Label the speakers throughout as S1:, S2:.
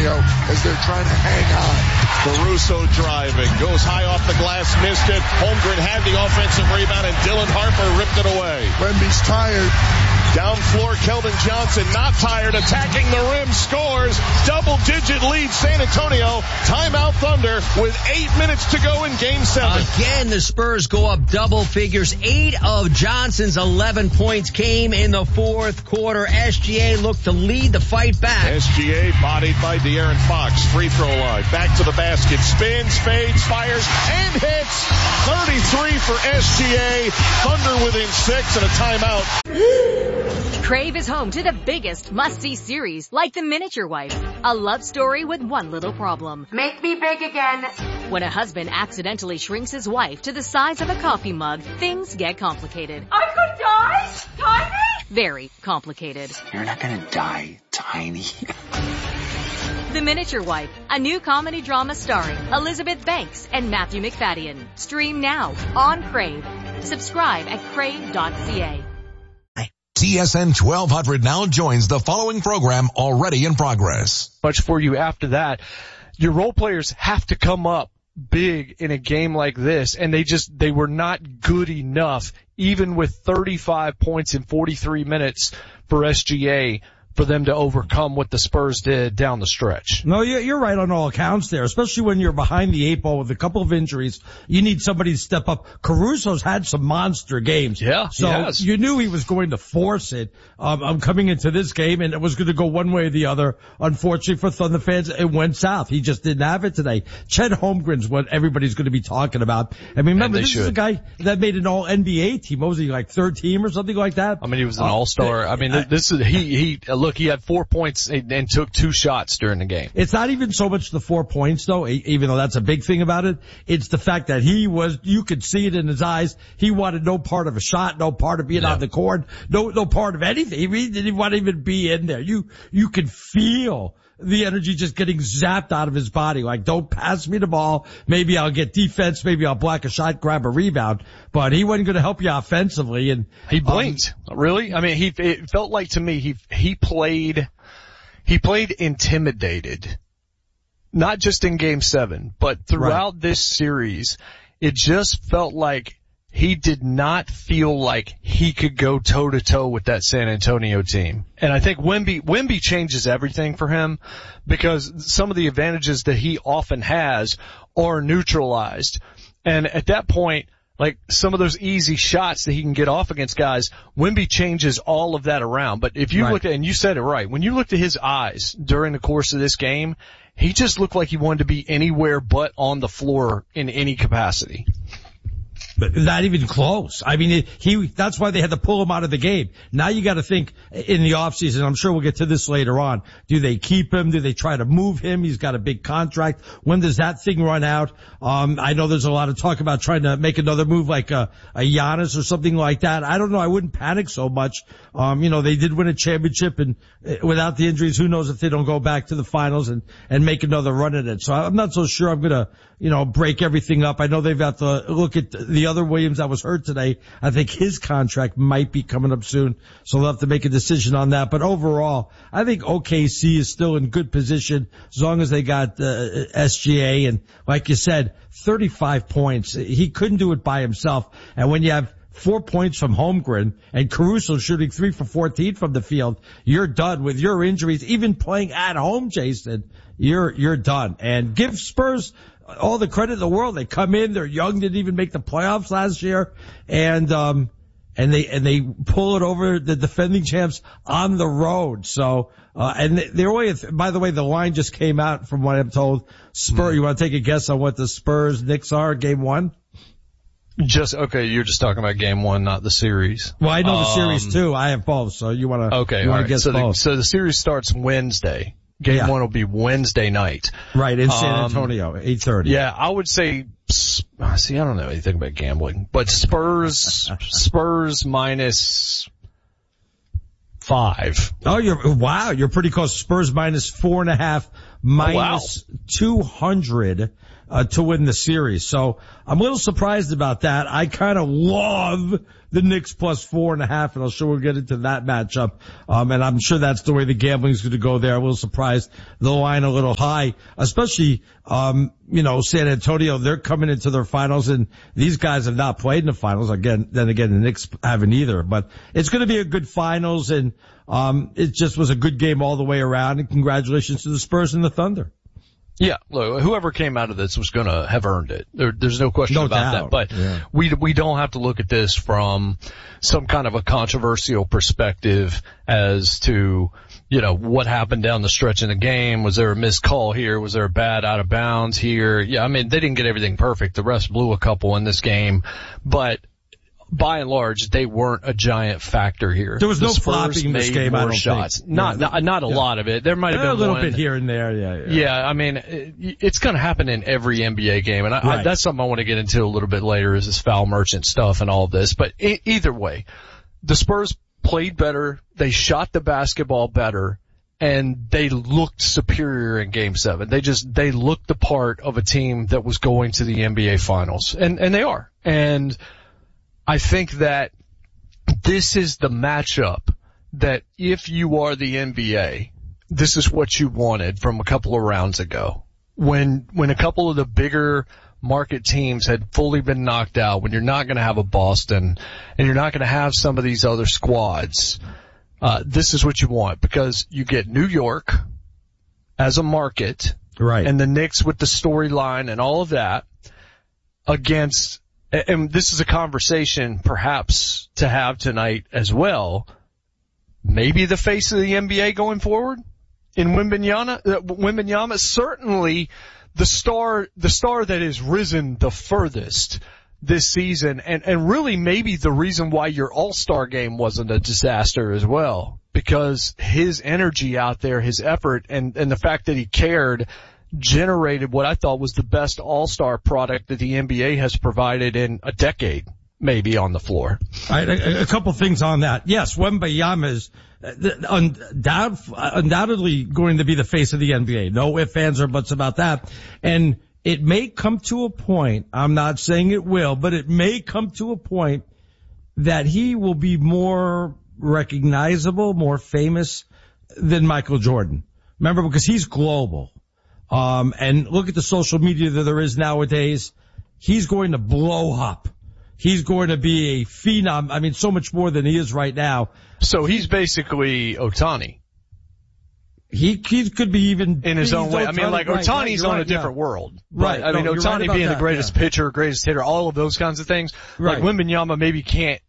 S1: Antonio as they're trying to hang on.
S2: Caruso driving, goes high off the glass, missed it. Holmgren had the offensive rebound, and Dylan Harper ripped it away.
S1: Wemby's tired.
S2: Down floor, Keldon Johnson, not tired, attacking the rim, scores. Double-digit lead, San Antonio. Timeout Thunder with 8 minutes to go in Game 7.
S3: Again, the Spurs go up double figures. 8 of Johnson's 11 points came in the fourth quarter. SGA looked to lead the fight back.
S2: SGA bodied by De'Aaron Fox. Free throw line. Back to the basket. Spins, fades, fires, and hits. 33 for SGA. Thunder within 6 and a timeout.
S4: Crave is home to the biggest must-see series, like The Miniature Wife, a love story with one little problem.
S5: Make me big again.
S4: When a husband accidentally shrinks his wife to the size of a coffee mug, things get complicated.
S5: I could die? Tiny?
S4: Very complicated.
S6: You're not gonna die, Tiny.
S4: The Miniature Wife, a new comedy drama starring Elizabeth Banks and Matthew McFadden. Stream now on Crave. Subscribe at crave.ca.
S7: TSN 1200 now joins the following program already in progress.
S8: Much for you after that. Your role players have to come up big in a game like this, and they were not good enough, even with 35 points in 43 minutes for SGA, for them to overcome what the Spurs did down the stretch.
S9: No, you're right on all accounts there, especially when you're behind the 8 ball with a couple of injuries. You need somebody to step up. Caruso's had some monster games.
S8: Yeah,
S9: so you knew he was going to force it. I'm coming into this game, and it was going to go one way or the other. Unfortunately for Thunder fans, it went south. He just didn't have it today. Chet Holmgren's what everybody's going to be talking about. I mean, remember, this is a guy that made an all-NBA team. What was he, like third team or something like that?
S8: I mean, he was an all-star. I mean, this is, look, he had 4 points and took 2 shots during the game.
S9: It's not even so much the 4 points though, even though that's a big thing about it. It's the fact that you could see it in his eyes. He wanted no part of a shot, no part of being on the court, no part of anything. He didn't want to even be in there. You could feel the energy just getting zapped out of his body. Like, don't pass me the ball. Maybe I'll get defense. Maybe I'll block a shot, grab a rebound. But he wasn't going to help you offensively. And
S8: he blinked. Really? I mean, it felt like to me he played intimidated. Not just in Game 7, but throughout this series, it just felt like he did not feel like he could go toe to toe with that San Antonio team. And I think Wemby changes everything for him, because some of the advantages that he often has are neutralized. And at that point, like some of those easy shots that he can get off against guys, Wemby changes all of that around. But if you look at, and you said it right, when you looked at his eyes during the course of this game, he just looked like he wanted to be anywhere but on the floor in any capacity.
S9: But not even close. I mean, that's why they had to pull him out of the game. Now you got to think in the offseason. I'm sure we'll get to this later on. Do they keep him? Do they try to move him? He's got a big contract. When does that thing run out? I know there's a lot of talk about trying to make another move like a Giannis or something like that. I don't know. I wouldn't panic so much. They did win a championship, and without the injuries, who knows if they don't go back to the finals and make another run at it. So I'm not so sure I'm going to, break everything up. I know they've got to look at the other Williams that was hurt today. I think his contract might be coming up soon, so they'll have to make a decision on that. But overall, I think OKC is still in good position as long as they got SGA. And like you said, 35 points. He couldn't do it by himself. And when you have 4 points from Holmgren and Caruso shooting 3 for 14 from the field, you're done with your injuries. Even playing at home, Jason, you're done. And give Spurs all the credit in the world. They come in, they're young, didn't even make the playoffs last year, and they pull it over the defending champs on the road. So, and they're only, by the way, the line just came out from what I'm told. Spurs, you want to take a guess on what the Spurs Knicks are, Game 1?
S8: You're just talking about Game 1, not the series.
S9: Well, I know the series too. I have both, so you want to guess both.
S8: So the series starts Wednesday. Game 1 will be Wednesday night.
S9: Right, in San Antonio, 8:30.
S8: Yeah, I would say, I don't know anything about gambling, but Spurs minus 5.
S9: Oh, you're pretty close. Spurs minus 4.5, minus 200. To win the series. So I'm a little surprised about that. I kind of love the Knicks plus 4.5, and I'm sure we'll get into that matchup. And I'm sure that's the way the gambling is going to go there. I was surprised the line a little high, especially, San Antonio, they're coming into their finals, and these guys have not played in the finals. Then again, the Knicks haven't either. But it's going to be a good finals, and it just was a good game all the way around, and congratulations to the Spurs and the Thunder.
S8: Yeah, look, whoever came out of this was going to have earned it. There's no question about that. But we don't have to look at this from some kind of a controversial perspective as to, what happened down the stretch in the game. Was there a missed call here? Was there a bad out of bounds here? Yeah, I mean, they didn't get everything perfect. The refs blew a couple in this game, but by and large, they weren't a giant factor here.
S9: There was no flopping in this game, I don't
S8: shots.
S9: think.
S8: Not a lot of it. There might have been
S9: a little
S8: one
S9: bit here and there,
S8: Yeah, I mean, it's going to happen in every NBA game, and that's something I want to get into a little bit later, is this foul merchant stuff and all of this. But either way, the Spurs played better, they shot the basketball better, and they looked superior in Game 7. They looked the part of a team that was going to the NBA Finals, and they are. And I think that this is the matchup that if you are the NBA, this is what you wanted from a couple of rounds ago. When a couple of the bigger market teams had fully been knocked out, when you're not going to have a Boston and you're not going to have some of these other squads, this is what you want, because you get New York as a market,
S9: right,
S8: and the Knicks with the storyline and all of that against. And this is a conversation perhaps to have tonight as well. Maybe the face of the NBA going forward in Wembanyama, certainly the star that has risen the furthest this season, and really maybe the reason why your All-Star game wasn't a disaster as well, because his energy out there, his effort, and the fact that he cared generated what I thought was the best all-star product that the NBA has provided in a decade, maybe, on the floor.
S9: All right, a couple things on that. Yes, Wembanyama is undoubtedly going to be the face of the NBA. No ifs, ands, or buts about that. And it may come to a point, I'm not saying it will, but it may come to a point that he will be more recognizable, more famous than Michael Jordan. Remember, because he's global. And look at the social media that there is nowadays. He's going to blow up. He's going to be a phenom. I mean, so much more than he is right now.
S8: So he's basically Ohtani.
S9: He could be even
S8: in his own way. I mean, like Ohtani's on a different world. Right. I mean, Ohtani being the greatest pitcher, greatest hitter, all of those kinds of things. Right. Like Wembanyama maybe can't,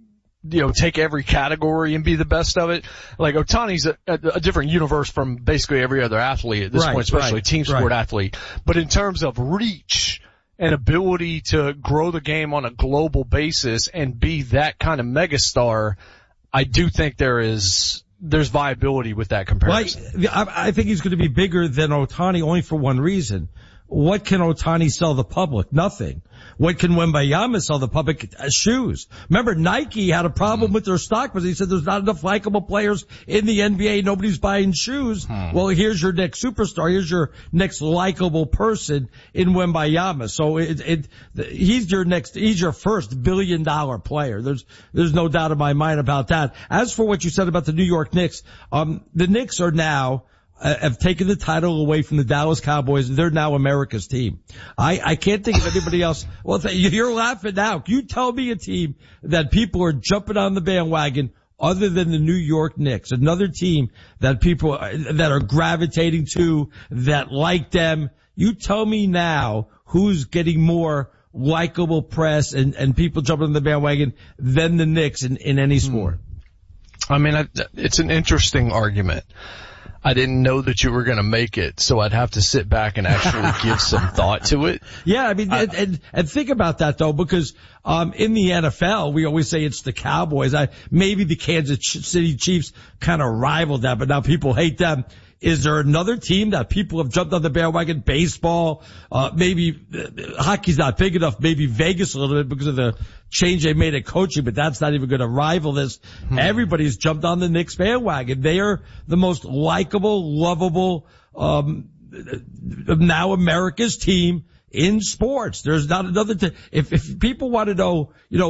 S8: take every category and be the best of it. Like Ohtani's a different universe from basically every other athlete at this point, especially team sport athlete. But in terms of reach and ability to grow the game on a global basis and be that kind of megastar, I do think there's viability with that comparison.
S9: Well, I think he's going to be bigger than Ohtani only for one reason. What can Ohtani sell the public? Nothing. What can Wembanyama sell the public? Shoes. Remember, Nike had a problem with their stock because he said there's not enough likable players in the NBA. Nobody's buying shoes. Well, here's your next superstar. Here's your next likable person in Wembanyama. So he's your first $1 billion player. There's no doubt in my mind about that. As for what you said about the New York Knicks, the Knicks are now have taken the title away from the Dallas Cowboys. They're now America's team. I can't think of anybody else. Well, you're laughing now. You tell me a team that people are jumping on the bandwagon other than the New York Knicks, another team that people that are gravitating to, that like them. You tell me now who's getting more likable press and people jumping on the bandwagon than the Knicks in any sport.
S8: I mean, it's an interesting argument. I didn't know that you were going to make it, so I'd have to sit back and actually give some thought to it.
S9: Yeah, I mean, and think about that though, because in the NFL, we always say it's the Cowboys. Maybe the Kansas City Chiefs kind of rival that, but now people hate them. Is there another team that people have jumped on the bandwagon? Baseball, maybe hockey's not big enough. Maybe Vegas a little bit because of the change they made at coaching, but that's not even going to rival this. Everybody's jumped on the Knicks bandwagon. They are the most likable, lovable, now America's team in sports. There's not another if people want to know,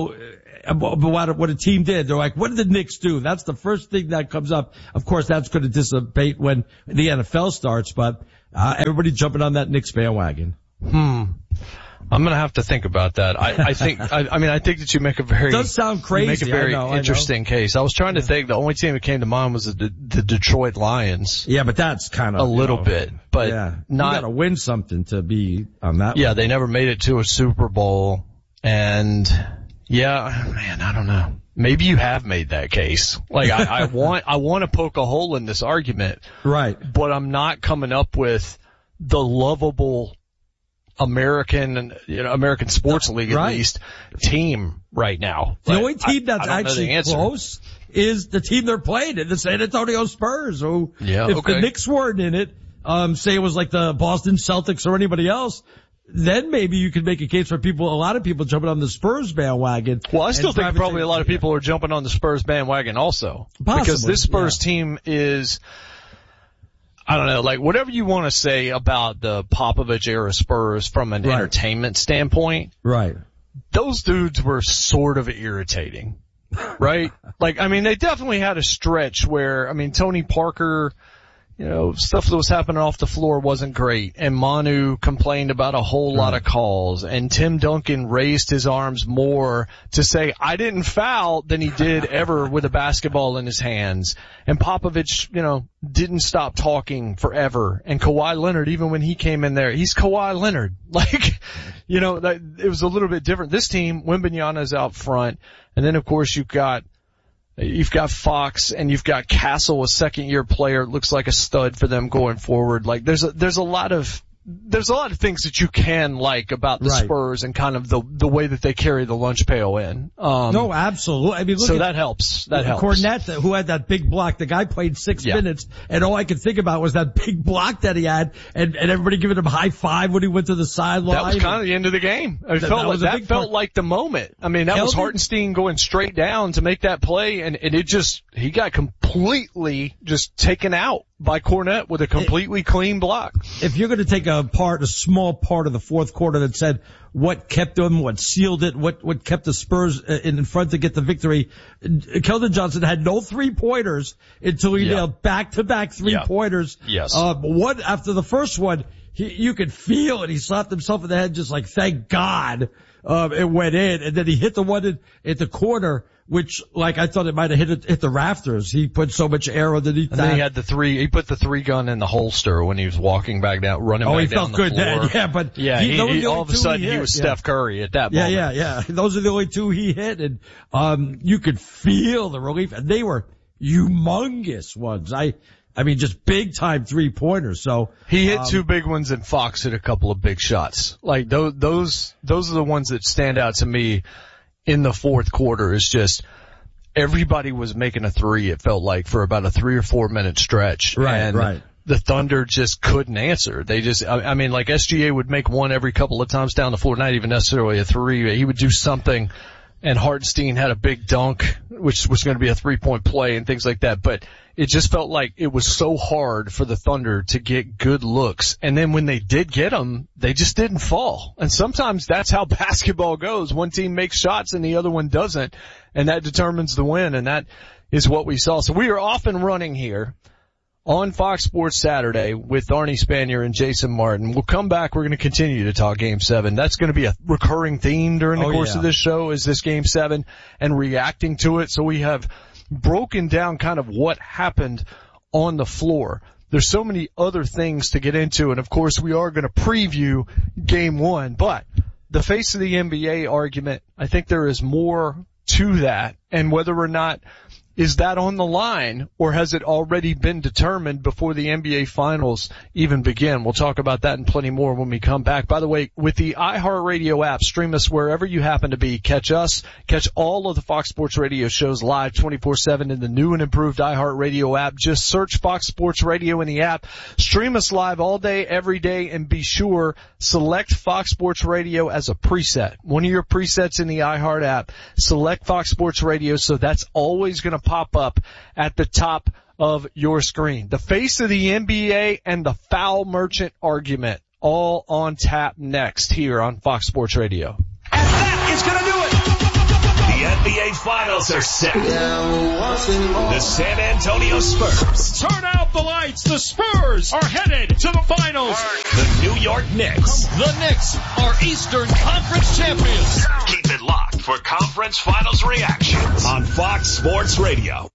S9: what a team did, they're like, what did the Knicks do? That's the first thing that comes up. Of course, that's going to dissipate when the NFL starts, but everybody jumping on that Knicks bandwagon.
S8: I'm gonna have to think about that. I think that you make a very,
S9: it does sound crazy.
S8: You make a very interesting case. I was trying to think, the only team that came to mind was the Detroit Lions.
S9: Yeah, but that's kind of
S8: a little bit, but not.
S9: You gotta win something to be on that.
S8: Yeah, they never made it to a Super Bowl, and I don't know. Maybe you have made that case. Like I want to poke a hole in this argument,
S9: right?
S8: But I'm not coming up with the lovable American sports league at least team right now.
S9: The only team that's actually close is the team they're playing in, the San Antonio Spurs. Who, if the Knicks weren't in it, say it was like the Boston Celtics or anybody else, then maybe you could make a case for a lot of people jumping on the Spurs bandwagon.
S8: Well, I still think probably a lot of people are jumping on the Spurs bandwagon also. Possibly, because this Spurs team is, I don't know, like whatever you want to say about the Popovich era Spurs from an entertainment standpoint.
S9: Right.
S8: Those dudes were sort of irritating. Right? Like, I mean, they definitely had a stretch where, Tony Parker, stuff that was happening off the floor wasn't great, and Manu complained about a whole lot of calls, and Tim Duncan raised his arms more to say, I didn't foul, than he did ever with a basketball in his hands. And Popovich, didn't stop talking forever. And Kawhi Leonard, even when he came in there, he's Kawhi Leonard. Like, it was a little bit different. This team, Wembanyama's out front, and then of course you've got Fox, and you've got Castle, a second-year player. Looks like a stud for them going forward. Like there's a lot of things that you can like about the Spurs and kind of the way that they carry the lunch pail in.
S9: No, absolutely. Look,
S8: that helps. That helps.
S9: Cornette, who had that big block, the guy played 6 minutes, and all I could think about was that big block that he had, and everybody giving him a high five when he went to the sideline.
S8: That was kind of the end of the game. That felt like the moment. That was Hartenstein going straight down to make that play, and he got completely just taken out by Cornette with a completely clean block.
S9: If you're going to take a small part of the fourth quarter that said what kept them, what sealed it, what kept the Spurs in front to get the victory, Keldon Johnson had no 3-pointers until he nailed back-to-back 3-pointers.
S8: Yes.
S9: One after the first one, you could feel it. He slapped himself in the head just like, thank God, it went in. And then he hit the one at the corner, which, like, I thought it might have hit the rafters. He put so much air underneath that.
S8: And then he had he put the 3-gun in the holster when he was walking back down, running back down the floor. Oh, he felt good then,
S9: but.
S8: Yeah, he all of a sudden he was Steph Curry at that moment.
S9: Yeah. Those are the only 2 he hit, and, you could feel the relief, and they were humongous ones. Just big time 3-pointers. So.
S8: He hit 2 big ones, and Fox hit a couple of big shots. Like, those are the ones that stand out to me in the fourth quarter. Is just everybody was making a 3, it felt like, for about a 3 or 4 minute stretch.
S9: Right.
S8: The Thunder just couldn't answer. They just, like SGA would make one every couple of times down the floor, not even necessarily a 3. He would do something, and Hartenstein had a big dunk, which was going to be a 3-point play and things like that. But it just felt like it was so hard for the Thunder to get good looks. And then when they did get them, they just didn't fall. And sometimes that's how basketball goes. One team makes shots and the other one doesn't, and that determines the win. And that is what we saw. So we are off and running here on Fox Sports Saturday with Arnie Spanier and Jason Martin. We'll come back. We're going to continue to talk Game 7. That's going to be a recurring theme during the course of this show, is this Game 7 and reacting to it. So we have broken down kind of what happened on the floor. There's so many other things to get into, and of course we are going to preview Game 1. But the face of the NBA argument, I think there is more to that, and whether or not is that on the line, or has it already been determined before the NBA Finals even begin? We'll talk about that and plenty more when we come back. By the way, with the iHeartRadio app, stream us wherever you happen to be. Catch us, catch all of the Fox Sports Radio shows live 24/7 in the new and improved iHeartRadio app. Just search Fox Sports Radio in the app. Stream us live all day, every day, and be sure, select Fox Sports Radio as a preset. One of your presets in the iHeart app. Select Fox Sports Radio, so that's always going to pop up at the top of your screen. The face of the NBA and the foul merchant argument all on tap next here on Fox Sports Radio.
S10: And that is going to do it. The NBA Finals are set. The San Antonio Spurs.
S2: Turn out the lights. The Spurs are headed to the finals.
S10: The New York Knicks.
S2: The Knicks are Eastern Conference champions.
S10: Keep it locked for Conference Finals reactions on Fox Sports Radio.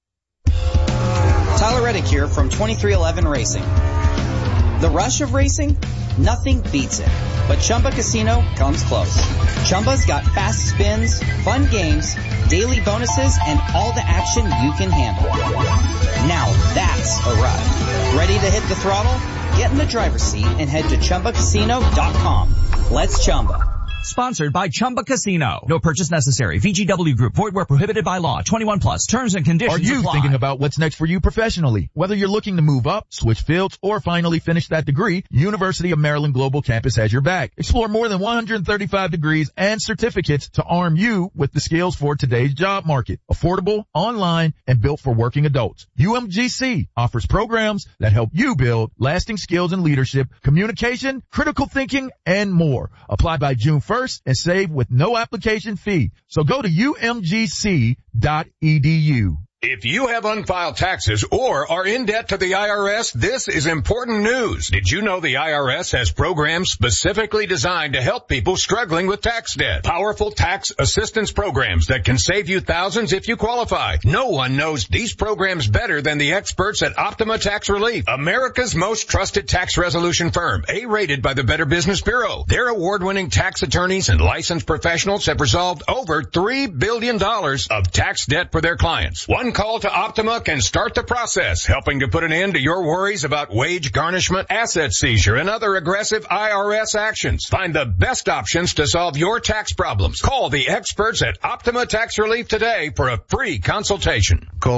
S11: Tyler Reddick here from 2311 Racing. The rush of racing? Nothing beats it. But Chumba Casino comes close. Chumba's got fast spins, fun games, daily bonuses, and all the action you can handle. Now that's a ride. Ready to hit the throttle? Get in the driver's seat and head to ChumbaCasino.com. Let's Chumba.
S12: Sponsored by Chumba Casino. No purchase necessary. VGW Group. Void where prohibited by law. 21 plus. Terms and conditions apply.
S13: Are you thinking about what's next for you professionally? Whether you're looking to move up, switch fields, or finally finish that degree, University of Maryland Global Campus has your back. Explore more than 135 degrees and certificates to arm you with the skills for today's job market. Affordable, online, and built for working adults. UMGC offers programs that help you build lasting skills in leadership, communication, critical thinking, and more. Apply by June 1st and save with no application fee. So go to umgc.edu.
S14: If you have unfiled taxes or are in debt to the IRS, this is important news. Did you know the IRS has programs specifically designed to help people struggling with tax debt? Powerful tax assistance programs that can save you thousands if you qualify. No one knows these programs better than the experts at Optima Tax Relief, America's most trusted tax resolution firm, A-rated by the Better Business Bureau. Their award-winning tax attorneys and licensed professionals have resolved over $3 billion of tax debt for their clients. One call to Optima can start the process, helping to put an end to your worries about wage garnishment, asset seizure, and other aggressive IRS actions. Find the best options to solve your tax problems. Call the experts at Optima Tax Relief today for a free consultation.
S15: Call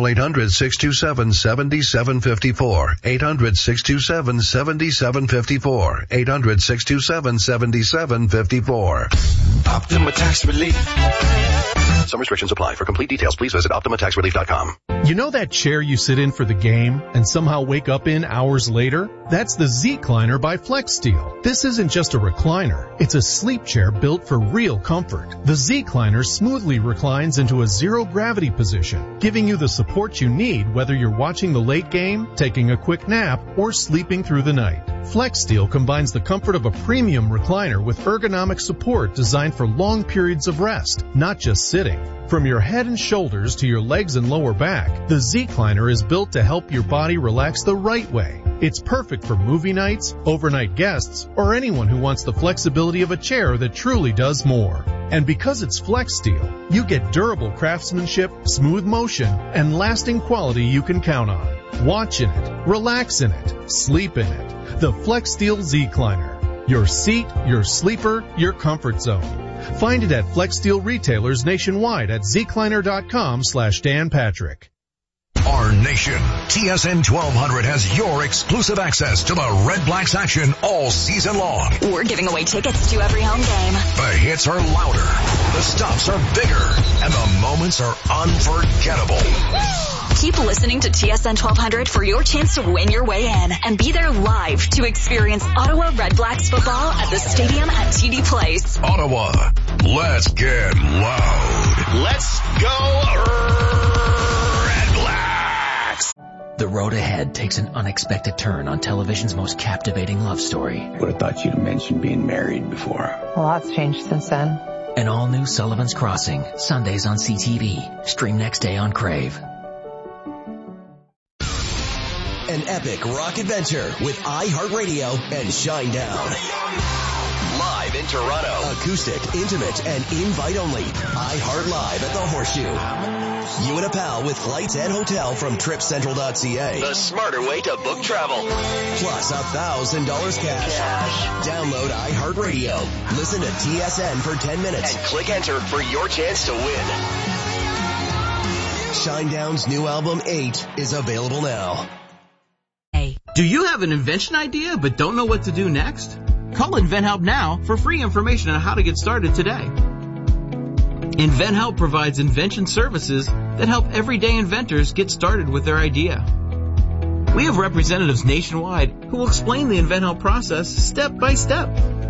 S15: 800-627-7754. 800-627-7754. 800-627-7754.
S10: Optima Tax Relief.
S16: Some restrictions apply. For complete details, please visit OptimaTaxRelief.com.
S17: You know that chair you sit in for the game and somehow wake up in hours later? That's the Z-Cliner by FlexSteel. This isn't just a recliner. It's a sleep chair built for real comfort. The Z-Cliner smoothly reclines into a zero-gravity position, giving you the support you need whether you're watching the late game, taking a quick nap, or sleeping through the night. FlexSteel combines the comfort of a premium recliner with ergonomic support designed for long periods of rest, not just sitting. From your head and shoulders to your legs and lower back, the Z-Cliner is built to help your body relax the right way. It's perfect for movie nights, overnight guests, or anyone who wants the flexibility of a chair that truly does more. And because it's FlexSteel, you get durable craftsmanship, smooth motion, and lasting quality you can count on. Watch in it, relax in it, sleep in it. The FlexSteel Z-Cliner. Your seat, your sleeper, your comfort zone. Find it at FlexSteel retailers nationwide at zcliner.com/Dan Patrick.
S7: Our nation, TSN 1200 has your exclusive access to the Red Blacks action all season long.
S18: We're giving away tickets to every home game.
S7: The hits are louder, the stops are bigger, and the moments are unforgettable.
S18: Keep listening to TSN 1200 for your chance to win your way in and be there live to experience Ottawa Red Blacks football at the stadium at TD Place.
S7: Ottawa, let's get loud.
S10: Let's go Red Blacks.
S19: The road ahead takes an unexpected turn on television's most captivating love story.
S6: Would have thought you'd mentioned being married before.
S20: A lot's changed since then.
S19: An all-new Sullivan's Crossing, Sundays on CTV. Stream next day on Crave.
S21: An epic rock adventure with iHeartRadio and Shinedown. Live in Toronto. Acoustic, intimate, and invite-only. iHeart Live at the Horseshoe. You and a pal with flights and hotel from TripCentral.ca.
S16: The smarter way to book travel.
S21: Plus $1,000 cash. Download iHeartRadio. Listen to TSN for 10 minutes.
S16: And click enter for your chance to win.
S21: Shinedown's new album, 8, is available now.
S22: Do you have an invention idea but don't know what to do next? Call InventHelp now for free information on how to get started today. InventHelp provides invention services that help everyday inventors get started with their idea. We have representatives nationwide who will explain the InventHelp process step by step.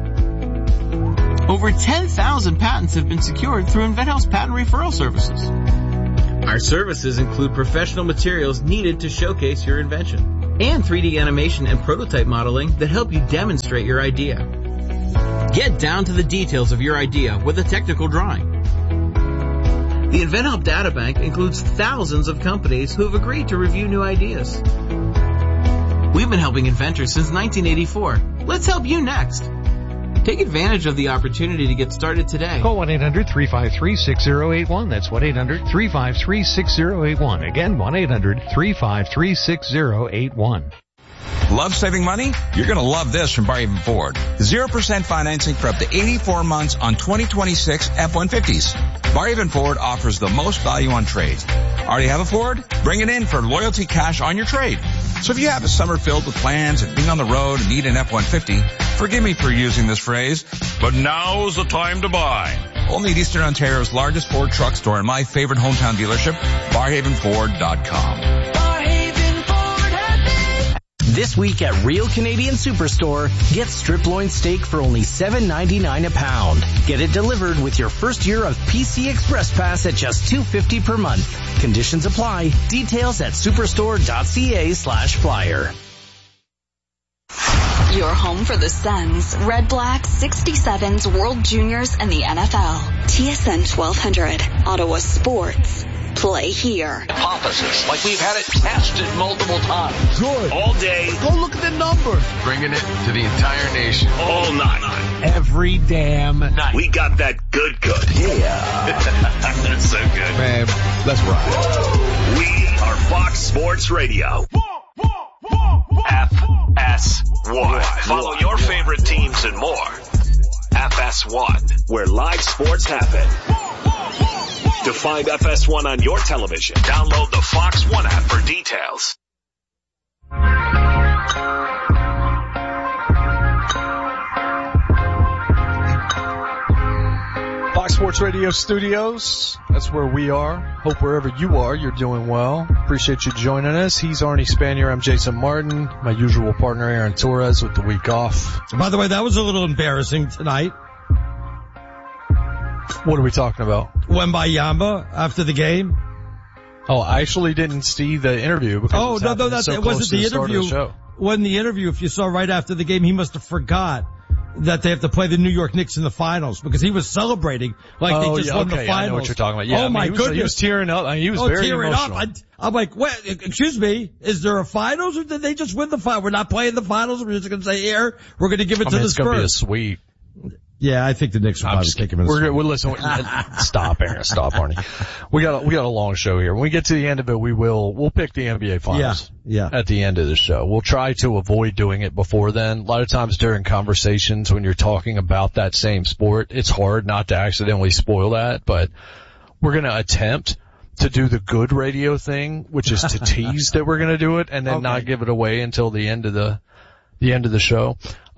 S22: Over 10,000 patents have been secured through InventHelp's patent referral services. Our services include professional materials needed to showcase your invention and 3D animation and prototype modeling that help you demonstrate your idea. Get down to the details of your idea with a technical drawing. The InventHelp Databank includes thousands of companies who have agreed to review new ideas. We've been helping inventors since 1984. Let's help you next. Take advantage of the opportunity to get started today.
S1: Call 1-800-353-6081. That's 1-800-353-6081. Again, 1-800-353-6081.
S3: Love saving money? You're going to love this from Barhaven Ford. 0% financing for up to 84 months on 2026 F-150s. Barhaven Ford offers the most value on trades. Already have a Ford? Bring it in for loyalty cash on your trade. So if you have a summer filled with plans and being on the road and need an F-150, forgive me for using this phrase, but now's the time to buy. Only at Eastern Ontario's largest Ford truck store and my favorite hometown dealership, BarhavenFord.com.
S23: This week at Real Canadian Superstore, get strip loin steak for only $7.99 a pound. Get it delivered with your first year of PC Express Pass at just $2.50 per month. Conditions apply. Details at superstore.ca/flyer.
S18: Your home for the Suns, Red Blacks, 67s, World Juniors, and the NFL. TSN 1200, Ottawa Sports. Play here.
S10: Hypothesis, like we've had it tested multiple times. Good. All day.
S24: Go look at the numbers.
S10: Bringing it to the entire nation. All night.
S24: Every damn night.
S10: We got that good. Yeah. That's so good.
S24: Man, let's rock.
S10: We are Fox Sports Radio. FS1. Follow your favorite teams and more. FS1, where live sports happen. To find FS1 on your television, download the Fox One app for details.
S8: Fox Sports Radio Studios. That's where we are. Hope wherever you are, you're doing well. Appreciate you joining us. He's Arnie Spanier. I'm Jason Martin. My usual partner, Aaron Torres, with the week off.
S9: By the way, that was a little embarrassing tonight.
S8: What are we talking about?
S9: Wembayama after the game.
S8: Oh, I actually didn't see the interview. Because it
S9: wasn't the interview. Wasn't the interview. If you saw right after the game, he must have forgot that they have to play the New York Knicks in the finals because he was celebrating like they just won the finals.
S8: I know what you're talking about. Yeah,
S9: my goodness.
S8: He was tearing up. He was very emotional.
S9: I'm like, excuse me, is there a finals or did they just win the finals? We're not playing the finals. We're just going to say here, we're going to give it to the Spurs.
S8: It's going to be a sweep.
S9: Yeah, I think the Knicks will probably take him in the
S8: listen, stop, Aaron. Stop, Arnie. We got a long show here. When we get to the end of it, we'll pick the NBA finals.
S9: Yeah.
S8: At the end of the show. We'll try to avoid doing it before then. A lot of times during conversations when you're talking about that same sport, it's hard not to accidentally spoil that, but we're going to attempt to do the good radio thing, which is to tease that we're going to do it and then not give it away until the end of the show.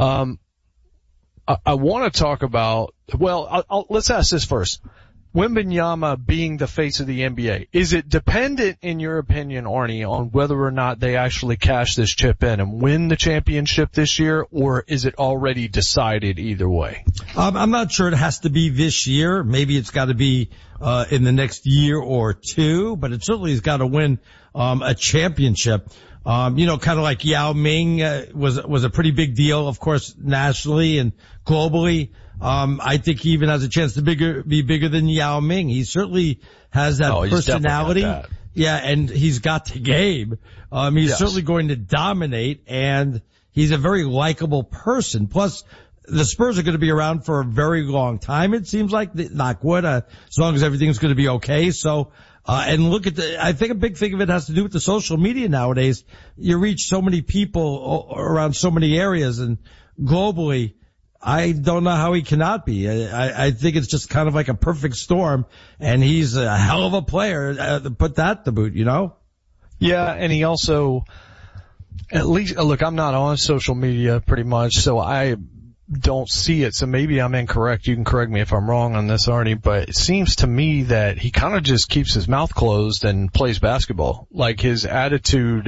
S8: I want to talk about, let's ask this first. Wembanyama being the face of the NBA, is it dependent, in your opinion, Arnie, on whether or not they actually cash this chip in and win the championship this year, or is it already decided either way?
S9: I'm not sure it has to be this year. Maybe it's got to be in the next year or two, but it certainly has got to win a championship. Kind of like Yao Ming was a pretty big deal, of course, nationally and globally. I think he even has a chance to be bigger than Yao Ming. He certainly has that personality.
S8: That.
S9: Yeah, and he's got the game. He's certainly going to dominate, and he's a very likable person. Plus, the Spurs are going to be around for a very long time, it seems like. Knock wood, as long as everything's going to be okay. So, and look at I think a big thing of it has to do with the social media nowadays. You reach so many people around so many areas and globally. I don't know how he cannot be. I think it's just kind of like a perfect storm, and he's a hell of a player. Put that to boot,
S8: Yeah, and he also, at least, look, I'm not on social media pretty much, so I don't see it, so maybe I'm incorrect. You can correct me if I'm wrong on this, Arnie, but it seems to me that he kind of just keeps his mouth closed and plays basketball. Like his attitude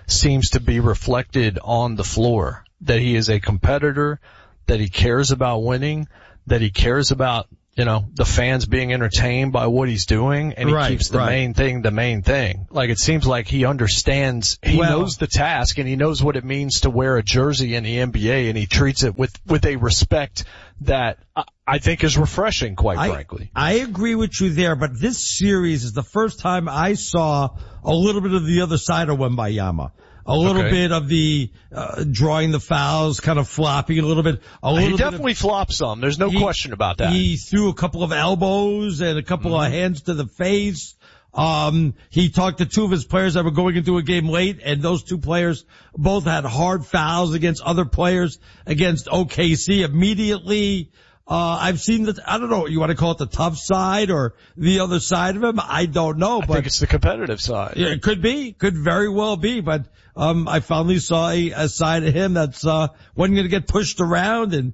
S8: seems to be reflected on the floor. That he is a competitor, that he cares about winning, that he cares about, the fans being entertained by what he's doing, and he keeps the main thing the main thing. Like, it seems like he understands, he knows the task, and he knows what it means to wear a jersey in the NBA, and he treats it with a respect that I think is refreshing, quite frankly.
S9: I agree with you there, but this series is the first time I saw a little bit of the other side of Wembanyama. A little bit of the drawing the fouls, kind of flopping a little bit.
S8: He definitely flopped some. There's no question about that.
S9: He threw a couple of elbows and a couple of hands to the face. He talked to two of his players that were going into a game late, and those two players both had hard fouls against other players against OKC immediately. I've seen that, I don't know, you want to call it the tough side or the other side of him? I don't know, but
S8: I think it's the competitive side.
S9: Yeah, it could be, could very well be, but, I finally saw a side of him that's, wasn't going to get pushed around and,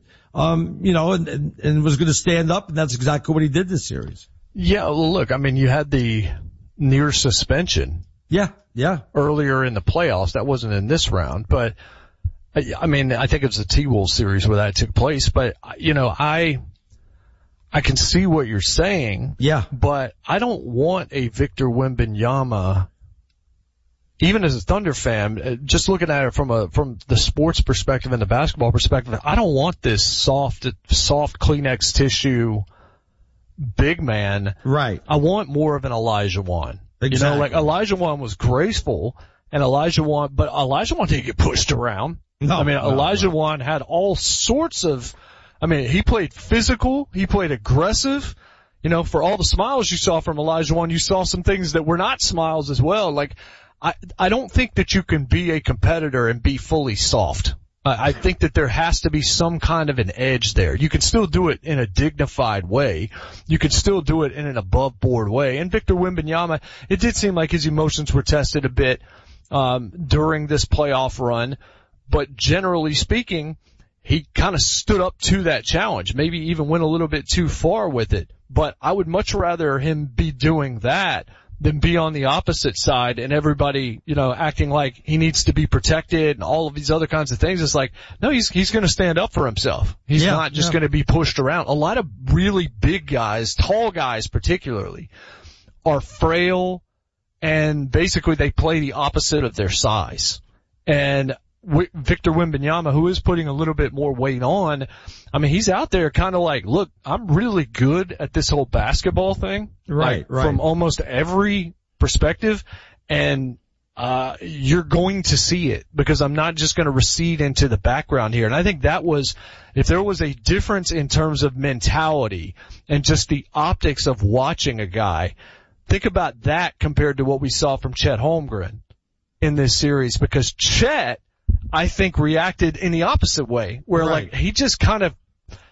S9: and was going to stand up, and that's exactly what he did this series.
S8: Yeah, well, look, I mean, you had the near suspension.
S9: Yeah.
S8: Earlier in the playoffs. That wasn't in this round, but I mean, I think it was the T-Wolves series where that took place, but, I can see what you're saying.
S9: Yeah.
S8: But I don't want a Victor Wembanyama, even as a Thunder fan, just looking at it from the sports perspective and the basketball perspective, I don't want this soft Kleenex tissue big man.
S9: Right.
S8: I want more of an Olajuwon.
S9: Exactly.
S8: Like Olajuwon was graceful, and Olajuwon didn't get pushed around. Olajuwon had all sorts of, he played physical, he played aggressive. For all the smiles you saw from Olajuwon, you saw some things that were not smiles as well. Like, I don't think that you can be a competitor and be fully soft. I think that there has to be some kind of an edge there. You can still do it in a dignified way. You can still do it in an above board way. And Victor Wembanyama, it did seem like his emotions were tested a bit, during this playoff run. But generally speaking, he kind of stood up to that challenge, maybe even went a little bit too far with it. But I would much rather him be doing that than be on the opposite side and everybody, acting like he needs to be protected and all of these other kinds of things. It's like, no, he's going to stand up for himself. He's not just going to be pushed around. A lot of really big guys, tall guys particularly, are frail, and basically they play the opposite of their size. And Victor Wembanyama, who is putting a little bit more weight on, he's out there kind of like, look, I'm really good at this whole basketball thing.
S9: Right.
S8: From almost every perspective. And, you're going to see it because I'm not just going to recede into the background here. And I think that was, if there was a difference in terms of mentality and just the optics of watching a guy, think about that compared to what we saw from Chet Holmgren in this series, because Chet, I think, reacted in the opposite way, where like he just kind of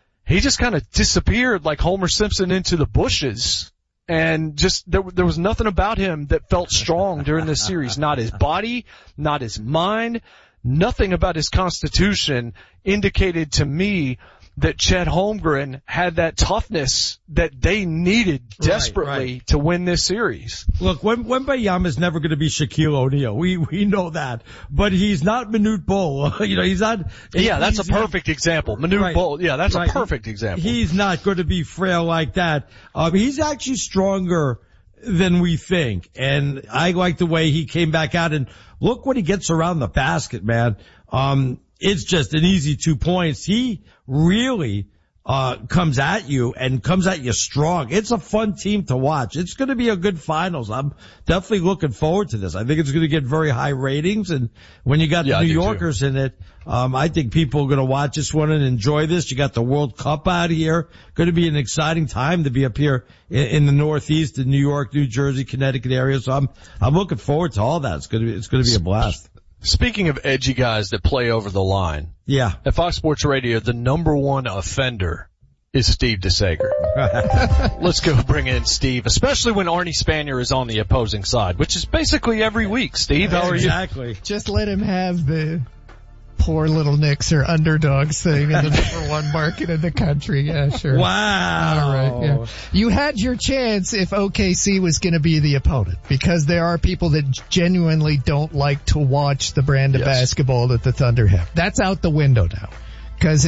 S8: disappeared like Homer Simpson into the bushes, and just there was nothing about him that felt strong during this series. Not his body, not his mind, nothing about his constitution indicated to me that Chet Holmgren had that toughness that they needed desperately to win this series.
S9: Look, Wembanyama is never going to be Shaquille O'Neal. We know that. But he's not Manute Bol. He's not.
S8: Yeah, that's a perfect example. Manute Bol. Yeah, that's a perfect example.
S9: He's not going to be frail like that. He's actually stronger than we think. And I like the way he came back out, and look when he gets around the basket, man. It's just an easy 2 points. He really comes at you and comes at you strong. It's a fun team to watch. It's going to be a good finals. I'm definitely looking forward to this. I think it's going to get very high ratings, and when you got the New Yorkers in it, I think people are going to watch this one and enjoy this. You got the World Cup out here. Going to be an exciting time to be up here in the Northeast, in New York, New Jersey, Connecticut area. So I'm looking forward to all that. It's going to be a blast.
S8: Speaking of edgy guys that play over the line.
S9: Yeah.
S8: At Fox Sports Radio, the number one offender is Steve DeSager. Let's go bring in Steve, especially when Arnie Spanier is on the opposing side, which is basically every week. Steve, how are you?
S9: Exactly.
S1: Just let him have the poor little Knicks are underdogs thing in the number one market in the country. Yeah, sure.
S9: Wow.
S1: All right, yeah. You had your chance if OKC was going to be the opponent, because there are people that genuinely don't like to watch the brand of basketball that the Thunder have. That's out the window now, because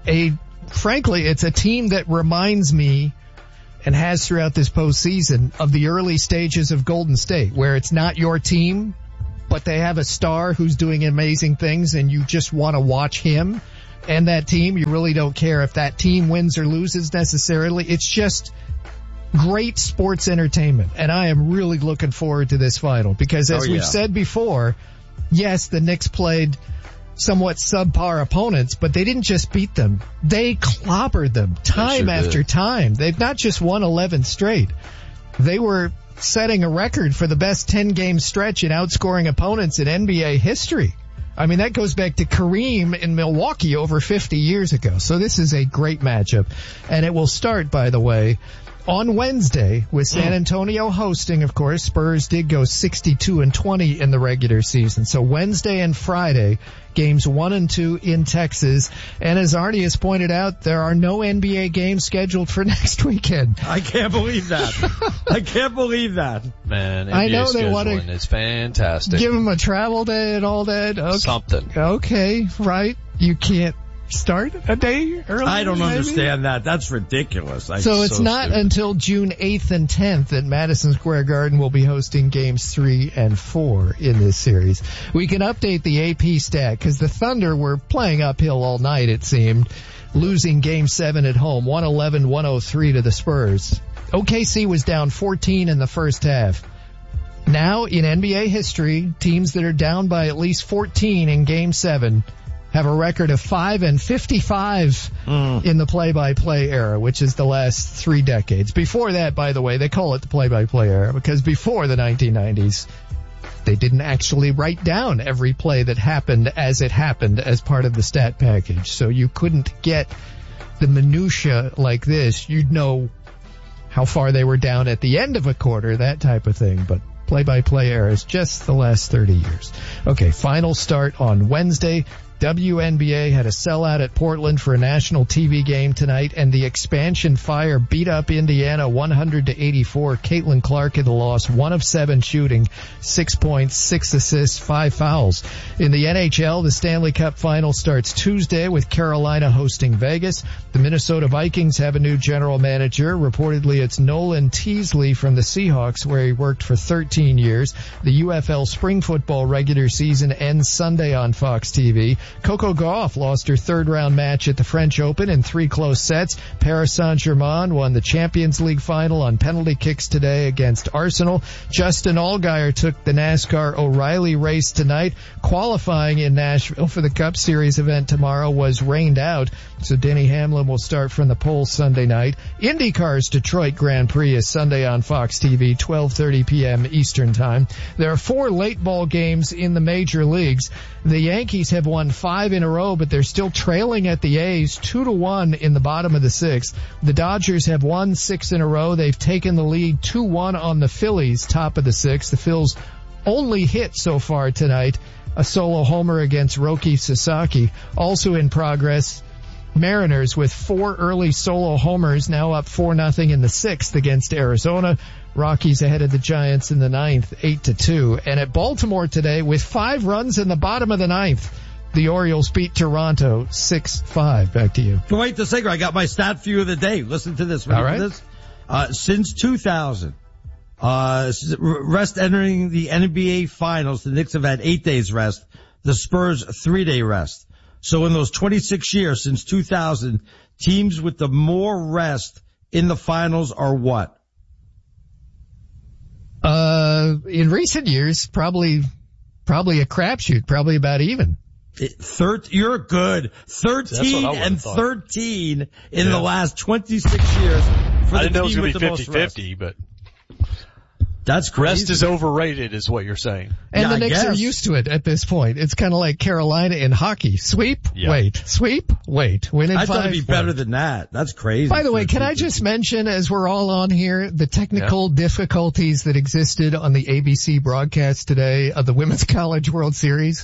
S1: frankly, it's a team that reminds me, and has throughout this postseason, of the early stages of Golden State, where it's not your team, but they have a star who's doing amazing things, and you just want to watch him and that team. You really don't care if that team wins or loses necessarily. It's just great sports entertainment, and I am really looking forward to this final, because as we've said before, yes, the Knicks played somewhat subpar opponents, but they didn't just beat them. They clobbered them time after time. They've not just won 11 straight. They were setting a record for the best 10-game stretch in outscoring opponents in NBA history. I mean, that goes back to Kareem in Milwaukee over 50 years ago. So this is a great matchup. And it will start, by the way, on Wednesday with San Antonio hosting, of course. Spurs did go 62-20 in the regular season. So Wednesday and Friday, games 1 and 2 in Texas. And as Arnie has pointed out, there are no NBA games scheduled for next weekend.
S9: I can't believe that. I can't believe that.
S8: Man, NBA
S1: I know they want to.
S8: It's fantastic.
S1: Give them a travel day and all that. Okay.
S8: Something.
S1: Okay, right. You can't start a day early?
S9: I don't understand that. That's ridiculous.
S1: So it's not stupid. Until June 8th and 10th that Madison Square Garden will be hosting games 3 and 4 in this series. We can update the AP stat, because the Thunder were playing uphill all night, it seemed, losing game 7 at home, 111-103 to the Spurs. OKC was down 14 in the first half. Now, in NBA history, teams that are down by at least 14 in game 7 have a record of 5-55 in the play-by-play era, which is the last 3 decades. Before that, by the way, they call it the play-by-play era, because before the 1990s, they didn't actually write down every play that happened as it happened as part of the stat package. So you couldn't get the minutia like this. You'd know how far they were down at the end of a quarter, that type of thing. But play-by-play era is just the last 30 years. Okay, final start on Wednesday. WNBA had a sellout at Portland for a national TV game tonight, and the expansion Fire beat up Indiana 100-84. Caitlin Clark in the loss, 1 of 7 shooting, 6 points, 6 assists, 5 fouls. In the NHL, the Stanley Cup final starts Tuesday with Carolina hosting Vegas. The Minnesota Vikings have a new general manager. Reportedly, it's Nolan Teasley from the Seahawks, where he worked for 13 years. The UFL spring football regular season ends Sunday on Fox TV. Coco Gauff lost her third-round match at the French Open in 3 close sets. Paris Saint-Germain won the Champions League final on penalty kicks today against Arsenal. Justin Allgaier took the NASCAR O'Reilly race tonight. Qualifying in Nashville for the Cup Series event tomorrow was rained out, so Denny Hamlin will start from the pole Sunday night. IndyCar's Detroit Grand Prix is Sunday on Fox TV, 12:30 p.m. Eastern Time. There are 4 late ball games in the major leagues. The Yankees have won 5 in a row, but they're still trailing at the A's 2-1 in the bottom of the 6th. The Dodgers have won 6 in a row. They've taken the lead 2-1 on the Phillies, top of the 6th. The Phils only hit so far tonight a solo homer against Roki Sasaki. Also in progress, Mariners with 4 early solo homers, now up 4-0 in the 6th against Arizona. Rockies ahead of the Giants in the 9th, 8-2. And at Baltimore today, with 5 runs in the bottom of the 9th, the Orioles beat Toronto 6-5. Back to you.
S9: Wait a second. I got my stat for you of the day. Listen to this.
S1: All right.
S9: This? Since 2000, rest entering the NBA Finals, the Knicks have had 8 days rest. The Spurs 3-day rest. So in those 26 years since 2000, teams with the more rest in the finals are what?
S1: In recent years, probably a crapshoot, probably about even.
S9: You're good. 13 and 13 in the last 26 years for the team with the most rest.
S8: I didn't know it was going to be 50-50, but
S9: that's crazy.
S8: Rest is overrated is what you're saying.
S1: And the Knicks are used to it at this point. It's kind of like Carolina in hockey. Sweep, wait. Sweep, wait. Win in 5.
S9: I thought it'd be better than that. That's crazy.
S1: By the way, can I just mention, as we're all on here, the technical difficulties that existed on the ABC broadcast today of the Women's College World Series?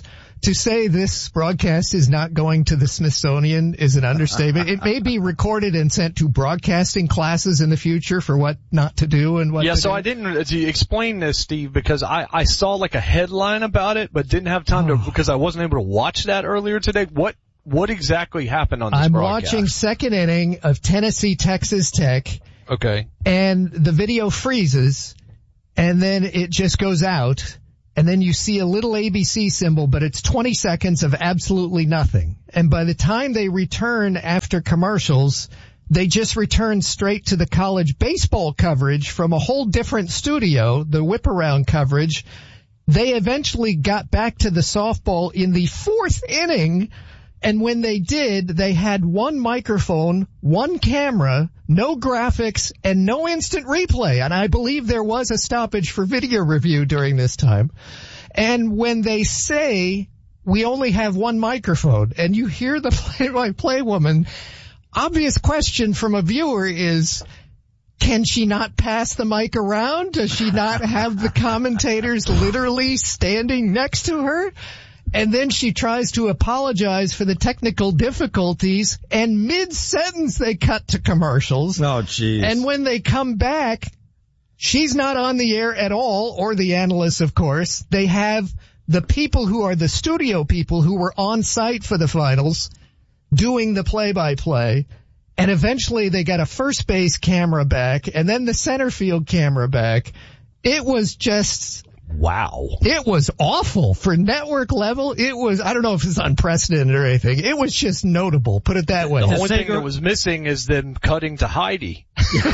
S1: To say this broadcast is not going to the Smithsonian is an understatement. It may be recorded and sent to broadcasting classes in the future for what not to do and what to do.
S8: I didn't explain this, Steve, because I saw like a headline about it, but didn't have time to, because I wasn't able to watch that earlier today. What exactly happened on this broadcast?
S1: I'm watching second inning of Tennessee Texas Tech.
S8: Okay.
S1: And the video freezes, and then it just goes out. And then you see a little ABC symbol, but it's 20 seconds of absolutely nothing. And by the time they return after commercials, they just return straight to the college baseball coverage from a whole different studio, the whip around coverage. They eventually got back to the softball in the fourth inning. And when they did, they had one microphone, one camera, no graphics, and no instant replay. And I believe there was a stoppage for video review during this time. And when they say we only have one microphone, and you hear the play-by-play woman, obvious question from a viewer is, can she not pass the mic around? Does she not have the commentators literally standing next to her? And then she tries to apologize for the technical difficulties, and mid-sentence they cut to commercials.
S9: Oh, jeez.
S1: And when they come back, she's not on the air at all, or the analysts, of course. They have the people who are the studio people who were on site for the finals doing the play-by-play. And eventually they got a first base camera back, and then the center field camera back. It was just...
S8: wow.
S1: It was awful. For network level, it was, I don't know if it's unprecedented or anything. It was just notable, put it that way.
S8: The only thing that was missing is them cutting to Heidi.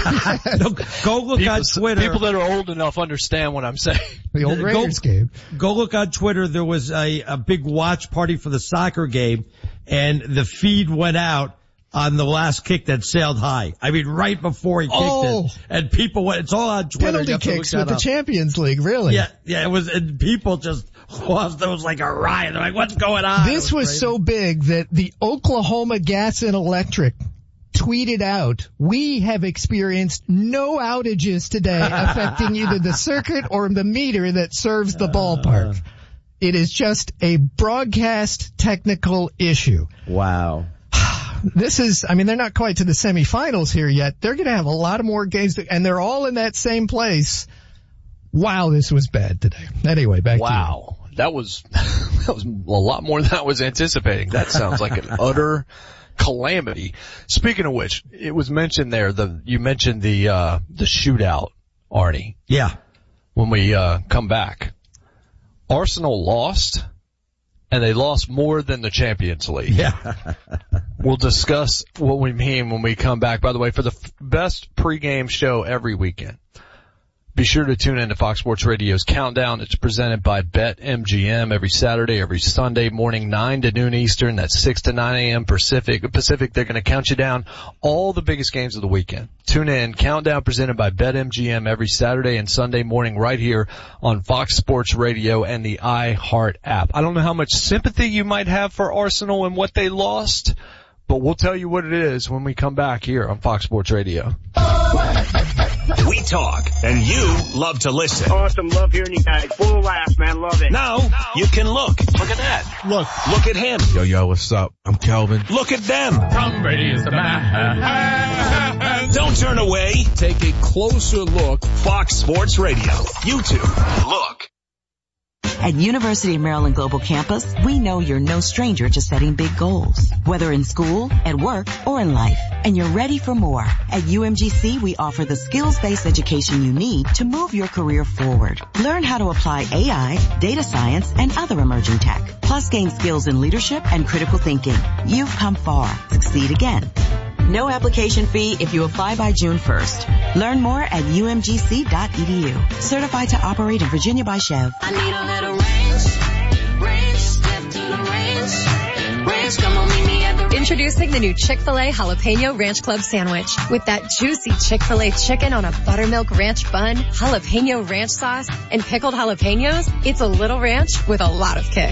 S9: Go look on Twitter.
S8: People that are old enough understand what I'm saying.
S1: The old Raiders game.
S9: Go look on Twitter. There was a big watch party for the soccer game, and the feed went out on the last kick that sailed high. I mean, right before he kicked it. And people went, it's all on Twitter.
S1: Penalty kicks with the Champions League, really.
S9: Yeah, it was, and people just lost. There was like a riot. They're like, what's going on?
S1: This was so big that the Oklahoma Gas and Electric tweeted out, we have experienced no outages today affecting either the circuit or the meter that serves the ballpark. It is just a broadcast technical issue.
S9: Wow.
S1: This is, I mean, they're not quite to the semifinals here yet. They're going to have a lot of more games, and they're all in that same place. Wow, this was bad today. Anyway, back to you.
S8: Wow. That was a lot more than I was anticipating. That sounds like an utter calamity. Speaking of which, it was mentioned there, you mentioned the shootout, Arnie.
S9: Yeah.
S8: When we, come back. Arsenal lost. And they lost more than the Champions League.
S9: Yeah.
S8: We'll discuss what we mean when we come back. By the way, for the best pregame show every weekend, be sure to tune in to Fox Sports Radio's Countdown. It's presented by BetMGM every Saturday, every Sunday morning, 9 to noon Eastern. That's 6 to 9 a.m. Pacific. They're going to count you down all the biggest games of the weekend. Tune in. Countdown presented by BetMGM every Saturday and Sunday morning right here on Fox Sports Radio and the iHeart app. I don't know how much sympathy you might have for Arsenal and what they lost, but we'll tell you what it is when we come back here on Fox Sports Radio.
S10: We talk, and you love to listen.
S2: Awesome. Love hearing you guys. Full of laughs, man. Love it.
S10: Now, you can look. Look at that. Look at him.
S4: Yo, what's up? I'm Kelvin.
S10: Look at them.
S5: Tom Brady is the man.
S10: Don't turn away.
S4: Take a closer look.
S10: Fox Sports Radio. YouTube. Look.
S11: At University of Maryland Global Campus, we know you're no stranger to setting big goals, whether in school, at work, or in life, and you're ready for more. At UMGC, we offer the skills-based education you need to move your career forward. Learn how to apply AI, data science, and other emerging tech, plus gain skills in leadership and critical thinking. You've come far. Succeed again. No application fee if you apply by June 1st. Learn more at umgc.edu. Certified to operate in Virginia by Chev.
S25: I need a little range, step to the range, come on, meet me at the...
S26: Introducing the new Chick-fil-A Jalapeno Ranch Club Sandwich. With that juicy Chick-fil-A chicken on a buttermilk ranch bun, jalapeno ranch sauce, and pickled jalapenos, it's a little ranch with a lot of kick.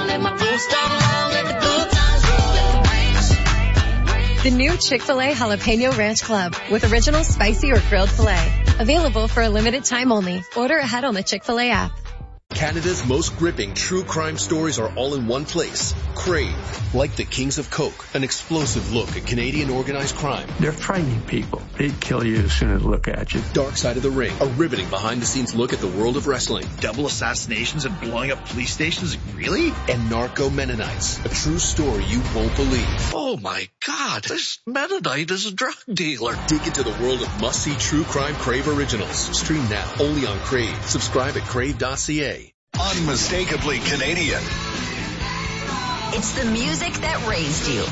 S26: The new Chick-fil-A Jalapeno Ranch Club with original spicy or grilled filet. Available for a limited time only. Order ahead on the Chick-fil-A app.
S7: Canada's most gripping true crime stories are all in one place. Crave. Like the Kings of Coke, an explosive look at Canadian organized crime.
S12: They're frightening people. They'd kill you as soon as they look at you.
S7: Dark Side of the Ring, a riveting behind-the-scenes look at the world of wrestling.
S13: Double assassinations and blowing up police stations? Really?
S7: And Narco Mennonites, a true story you won't believe.
S13: Oh my God, this Mennonite is a drug dealer.
S7: Dig into the world of must-see true crime Crave originals. Stream now, only on Crave. Subscribe at crave.ca.
S10: Unmistakably Canadian.
S18: It's the music that raised you.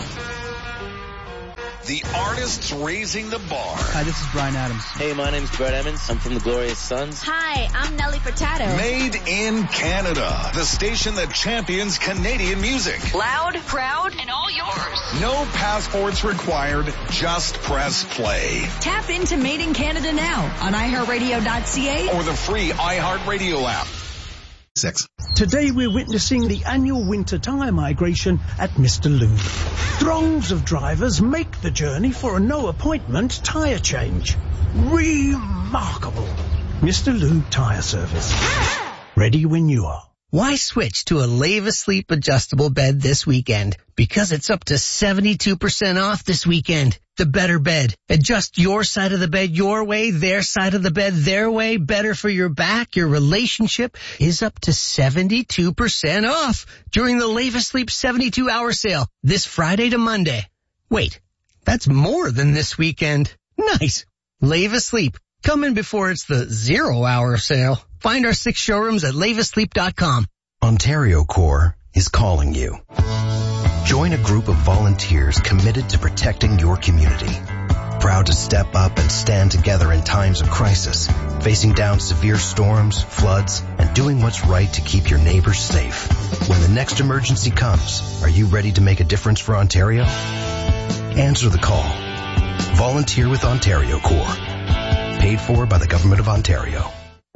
S10: The artists raising the bar.
S14: Hi, this is Bryan Adams.
S15: Hey, my name's Brett Emmons. I'm from the Glorious Sons.
S18: Hi, I'm Nelly Furtado.
S10: Made in Canada. The station that champions Canadian music.
S18: Loud, proud, and all yours.
S10: No passports required. Just press play.
S18: Tap into Made in Canada now on iHeartRadio.ca
S10: or the free iHeartRadio app.
S17: 6. Today we're witnessing the annual winter tyre migration at Mr. Lube. Throngs of drivers make the journey for a no-appointment tyre change. Remarkable. Mr. Lube Tyre Service. Ready when you are.
S27: Why switch to a Leva Sleep adjustable bed this weekend? Because it's up to 72% off this weekend. The better bed. Adjust your side of the bed your way, their side of the bed their way. Better for your back. Your relationship is up to 72% off during the Leva Sleep 72-hour sale this Friday to Monday. Wait, that's more than this weekend. Nice. Leva Sleep. Come in before it's the 0-hour sale. Find our 6 showrooms at lavasleep.com.
S28: Ontario Corps is calling you. Join a group of volunteers committed to protecting your community. Proud to step up and stand together in times of crisis, facing down severe storms, floods, and doing what's right to keep your neighbors safe. When the next emergency comes, are you ready to make a difference for Ontario? Answer the call. Volunteer with Ontario Corps. Paid for by the Government of Ontario.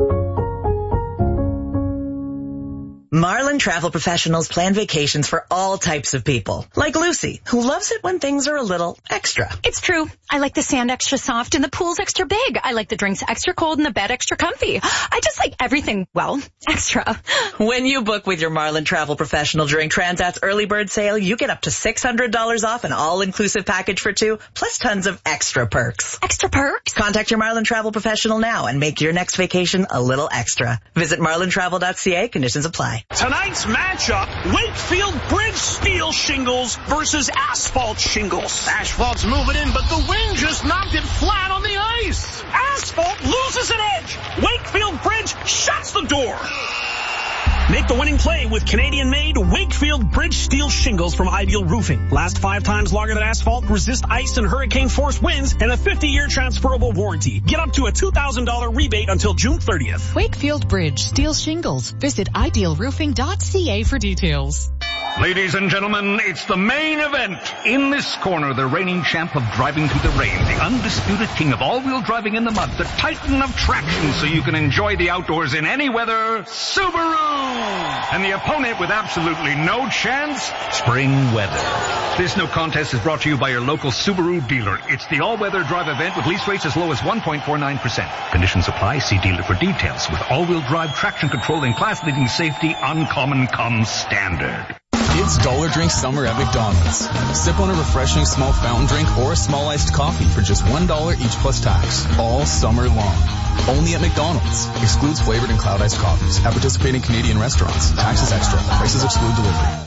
S29: Marlin Travel Professionals plan vacations for all types of people. Like Lucy, who loves it when things are a little extra.
S30: It's true. I like the sand extra soft and the pool's extra big. I like the drinks extra cold and the bed extra comfy. I just like everything, well, extra.
S29: When you book with your Marlin Travel Professional during Transat's early bird sale, you get up to $600 off an all-inclusive package for 2, plus tons of extra perks.
S30: Extra perks?
S29: Contact your Marlin Travel Professional now and make your next vacation a little extra. Visit marlintravel.ca. Conditions apply.
S31: Tonight's matchup, Wakefield Bridge Steel Shingles versus Asphalt Shingles.
S24: Asphalt's moving in, but the wind just knocked it flat on the ice.
S31: Asphalt loses an edge. Wakefield Bridge shuts the door. Make the winning play with Canadian-made Wakefield Bridge Steel Shingles from Ideal Roofing. Last 5 times longer than asphalt, resist ice and hurricane-force winds, and a 50-year transferable warranty. Get up to a $2,000 rebate until June 30th.
S32: Wakefield Bridge Steel Shingles. Visit idealroofing.ca for details.
S33: Ladies and gentlemen, it's the main event. In this corner, the reigning champ of driving through the rain, the undisputed king of all-wheel driving in the mud, the titan of traction so you can enjoy the outdoors in any weather, Subaru! And the opponent with absolutely no chance, spring weather. This no contest is brought to you by your local Subaru dealer. It's the all-weather drive event with lease rates as low as 1.49%. Conditions apply. See dealer for details. With all-wheel drive traction control and class-leading safety, uncommon comes standard.
S34: It's Dollar Drink Summer at McDonald's. Sip on a refreshing small fountain drink or a small iced coffee for just $1 each plus tax, all summer long. Only at McDonald's. Excludes flavored and cloud iced coffees at participating Canadian restaurants. Taxes extra. Prices exclude delivery.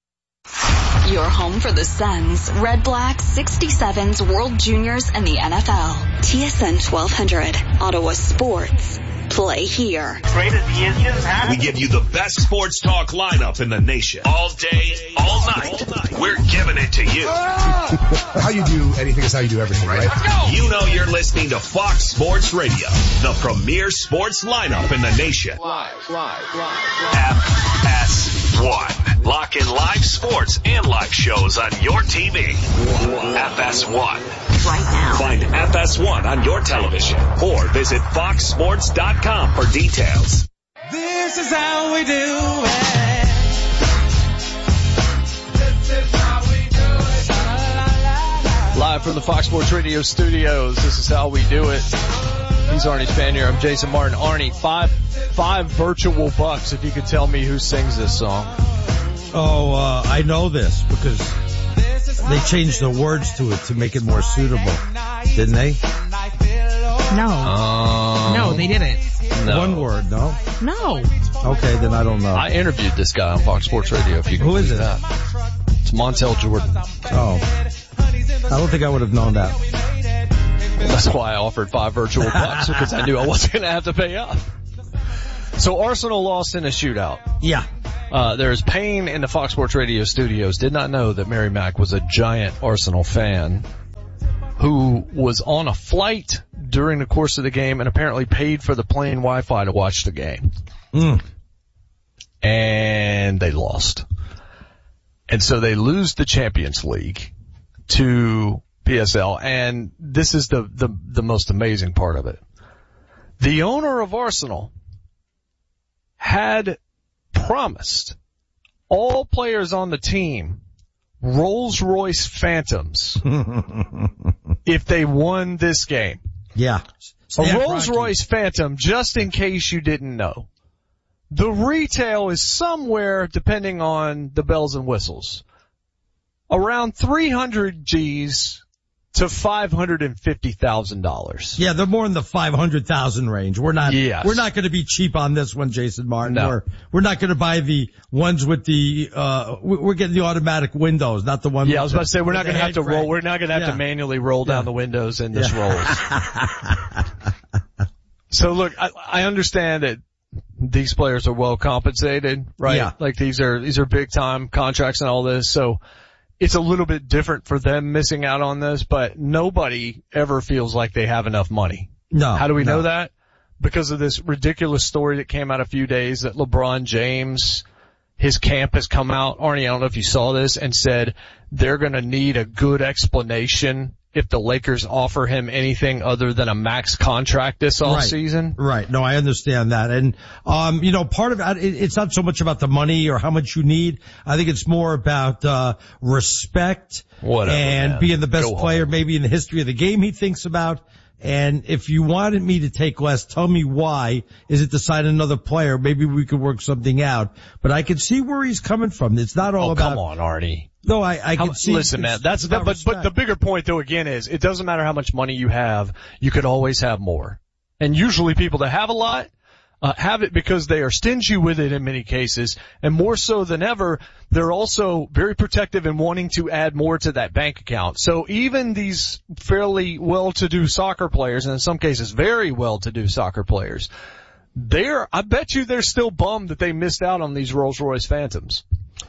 S18: Your home for the Suns, Red Blacks, 67s, World Juniors, and the NFL. TSN 1200, Ottawa Sports. Play here.
S10: We give you the best sports talk lineup in the nation. All day, all night. We're giving it to you.
S24: How you do anything is how you do everything, right?
S10: Let's go. You know you're listening to Fox Sports Radio, the premier sports lineup in the nation.
S24: Live.
S10: FS1. Lock in live sports and live shows on your TV. FS1.
S18: Right now.
S10: Find FS1 on your television or visit foxsports.com for details.
S25: This is how we do it.
S8: Live from the Fox Sports Radio studios, this is how we do it. He's Arnie's Fan here. I'm Jason Martin. Arnie, five virtual bucks if you could tell me who sings this song.
S1: Oh, I know this because they changed the words to it to make it more suitable, didn't they?
S2: No. No, they didn't.
S8: No.
S1: One word, no?
S2: No.
S1: Okay, then I don't know.
S8: I interviewed this guy on Fox Sports Radio. If you can
S1: Who is it?
S8: That. It's Montel Jordan.
S1: Oh. I don't think I would have known that.
S8: That's why I offered 5 virtual bucks, because I knew I wasn't going to have to pay up. So Arsenal lost in a shootout.
S1: Yeah.
S8: There's pain in the Fox Sports Radio studios. Did not know that Mary Mack was a giant Arsenal fan who was on a flight during the course of the game and apparently paid for the plane Wi-Fi to watch the game. And they lost. And so they lose the Champions League to PSL, and this is the most amazing part of it. The owner of Arsenal had promised all players on the team Rolls-Royce Phantoms if they won this game.
S1: Yeah.
S8: A Rolls-Royce Phantom, just in case you didn't know. The retail is somewhere, depending on the bells and whistles, around 300 G's to $550,000.
S1: Yeah, they're more in the 500,000 range. We're not going to be cheap on this one, Jason Martin.
S8: No.
S1: We're not going to buy the ones with the, we're getting the automatic windows, not the one.
S8: Yeah, I was about to say, we're not going to have to roll, we're not going to have to manually roll down the windows in this Rolls. So look, I understand that these players are well compensated, right?
S1: Yeah.
S8: Like these are big time contracts and all this, so it's a little bit different for them missing out on this, but nobody ever feels like they have enough money.
S1: No.
S8: How do we know that? Because of this ridiculous story that came out a few days that LeBron James, his camp has come out, Arnie, I don't know if you saw this, and said they're going to need a good explanation if the Lakers offer him anything other than a max contract this offseason.
S1: Right. No, I understand that. And, part of it's not so much about the money or how much you need. I think it's more about, respect.
S8: Whatever,
S1: and
S8: man.
S1: being the best
S8: Go
S1: player
S8: home.
S1: maybe in the history of the game he thinks about. And if you wanted me to take less, tell me why. Is it to sign another player? Maybe we could work something out. But I can see where he's coming from. It's not all about.
S8: Come on, Arnie.
S1: No, I can see.
S8: Listen, man, but the bigger point though again is it doesn't matter how much money you have, you could always have more. And usually people that have a lot, have it because they are stingy with it in many cases, and more so than ever, they're also very protective in wanting to add more to that bank account. So even these fairly well-to-do soccer players, and in some cases very well-to-do soccer players, I bet you they're still bummed that they missed out on these Rolls-Royce Phantoms.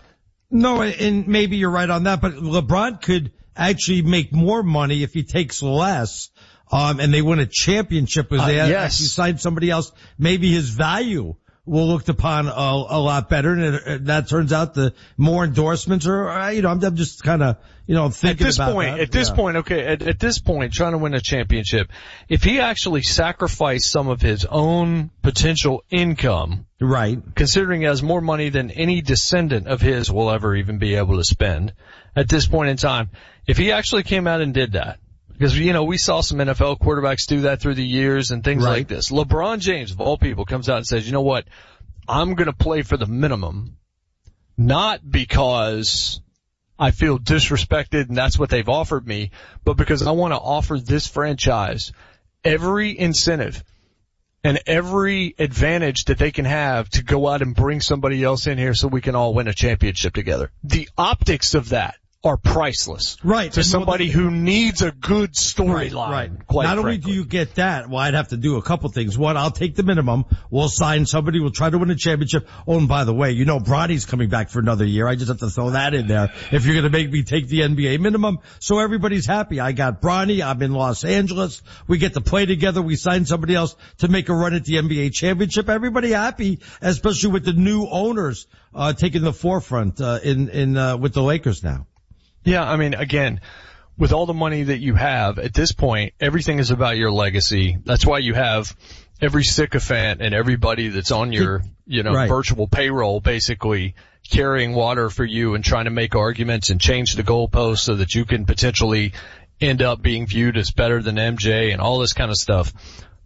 S1: No, and maybe you're right on that, but LeBron could actually make more money if he takes less, and they win a championship because they actually signed somebody else. Maybe his value will looked upon a lot better, and that turns out the more endorsements are, I'm just kind of, thinking about that.
S8: At this point, trying to win a championship, if he actually sacrificed some of his own potential income,
S1: right,
S8: considering he has more money than any descendant of his will ever even be able to spend at this point in time, if he actually came out and did that, because, we saw some NFL quarterbacks do that through the years and things like this. LeBron James, of all people, comes out and says, you know what, I'm going to play for the minimum, not because I feel disrespected and that's what they've offered me, but because I want to offer this franchise every incentive and every advantage that they can have to go out and bring somebody else in here so we can all win a championship together. The optics of that are priceless.
S1: Right.
S8: To somebody who needs a good storyline.
S1: Right.
S8: Quite
S1: Not
S8: frankly.
S1: only do you get that, well, I'd have to do a couple things. One, I'll take the minimum. We'll sign somebody. We'll try to win a championship. Oh, and by the way, Bronny's coming back for another year. I just have to throw that in there. If you're going to make me take the NBA minimum. So everybody's happy. I got Bronny. I'm in Los Angeles. We get to play together. We sign somebody else to make a run at the NBA championship. Everybody happy, especially with the new owners, taking the forefront, with the Lakers now.
S8: Yeah, I mean, again, with all the money that you have, at this point, everything is about your legacy. That's why you have every sycophant and everybody that's on your, virtual payroll basically carrying water for you and trying to make arguments and change the goalposts so that you can potentially end up being viewed as better than MJ and all this kind of stuff.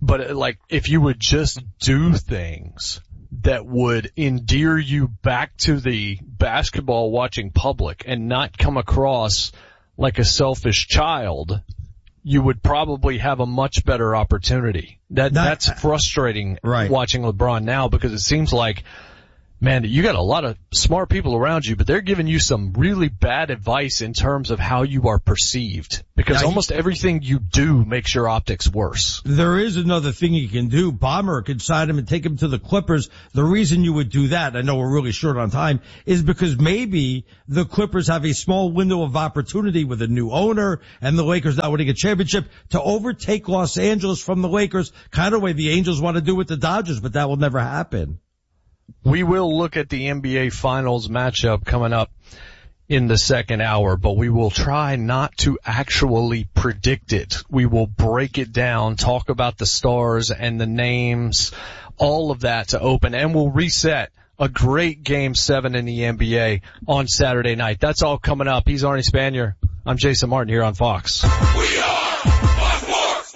S8: But like, if you would just do things that would endear you back to the basketball watching public and not come across like a selfish child, you would probably have a much better opportunity. That's frustrating watching LeBron now, because it seems like, man, you got a lot of smart people around you, but they're giving you some really bad advice in terms of how you are perceived, because almost everything you do makes your optics worse.
S1: There is another thing you can do. Bomber could sign him and take him to the Clippers. The reason you would do that, I know we're really short on time, is because maybe the Clippers have a small window of opportunity with a new owner and the Lakers not winning a championship to overtake Los Angeles from the Lakers, kind of way the Angels want to do with the Dodgers, but that will never happen.
S8: We will look at the NBA Finals matchup coming up in the second hour, but we will try not to actually predict it. We will break it down, talk about the stars and the names, all of that to open, and we'll reset a great Game 7 in the NBA on Saturday night. That's all coming up. He's Arnie Spanier. I'm Jason Martin here on Fox.
S2: We are Fox Sports.